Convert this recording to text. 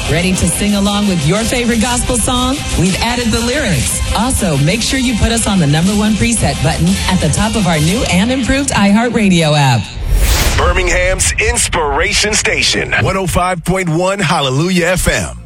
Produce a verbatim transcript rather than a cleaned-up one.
Ready to sing along with your favorite gospel song? We've added the lyrics. Also, make sure you put us on the number one preset button at the top of our new and improved iHeartRadio app. Birmingham's Inspiration Station, one oh five point one Hallelujah F M.